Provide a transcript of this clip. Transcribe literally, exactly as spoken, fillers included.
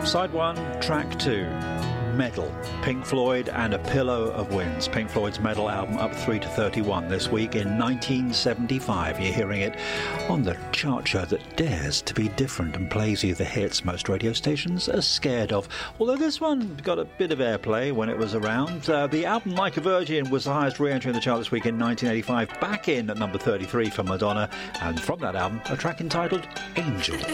Side one, track two, Medal, Pink Floyd and A Pillow of Winds. Pink Floyd's Medal album up three to thirty-one this week in nineteen seventy-five. You're hearing it on the chart show that dares to be different and plays you the hits most radio stations are scared of. Although this one got a bit of airplay when it was around. Uh, the album Like a Virgin was the highest re-entry in the chart this week in nineteen eighty-five, back in at number thirty-three for Madonna. And from that album, a track entitled Angel.